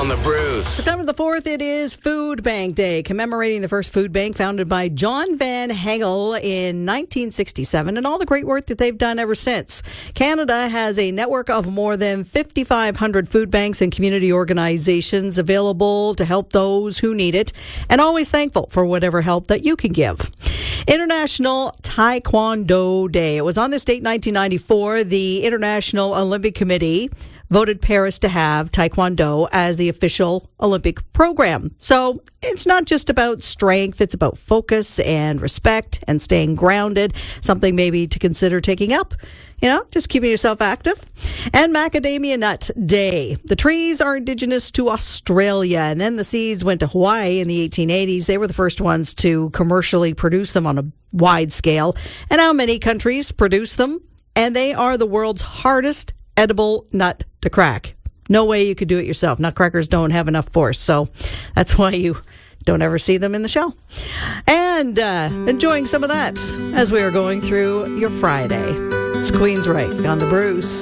on the Bruce. September the 4th, it is Food Bank Day, commemorating the first food bank founded by John Van Hengel in 1967 and all the great work that they've done ever since. Canada has a network of more than 5,500 food banks and community organizations available to help those who need it, and always thankful for whatever help that you can give. International Taekwondo Day. It was on this date, 1994, the International Olympic Committee voted Paris to have Taekwondo as the official Olympic program. So it's not just about strength, it's about focus and respect and staying grounded, something maybe to consider taking up. Just keeping yourself active. And Macadamia Nut Day. The trees are indigenous to Australia, and then the seeds went to Hawaii in the 1880s. They were the first ones to commercially produce them on a wide scale. And now many countries produce them, and they are the world's hardest edible nut to crack. No way you could do it yourself. Nutcrackers don't have enough force, so that's why you don't ever see them in the shell. And enjoying some of that as we are going through your Friday. It's Queensryche on the Bruce.